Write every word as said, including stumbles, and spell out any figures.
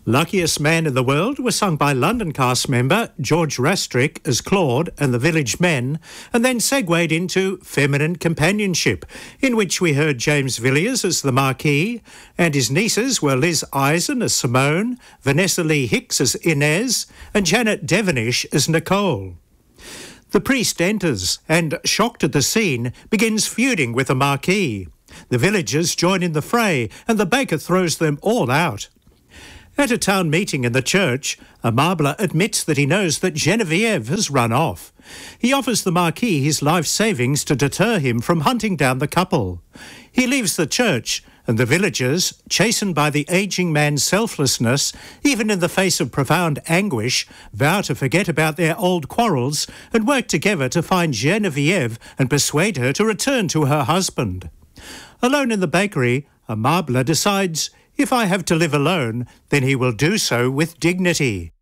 Luckiest Man in the World was sung by London cast member George Rastrick as Claude and the Village Men, and then segued into Feminine Companionship, in which we heard James Villiers as the Marquis, and his nieces were Liz Eisen as Simone, Vanessa Lee Hicks as Inez, and Janet Devonish as Nicole. The priest enters and, shocked at the scene, begins feuding with the Marquis. The villagers join in the fray, and the baker throws them all out. At a town meeting in the church, Amable admits that he knows that Genevieve has run off. He offers the Marquis his life savings to deter him from hunting down the couple. He leaves the church, and the villagers, chastened by the ageing man's selflessness, even in the face of profound anguish, vow to forget about their old quarrels and work together to find Genevieve and persuade her to return to her husband. Alone in the bakery, Amable decides, if I have to live alone, then he will do so with dignity.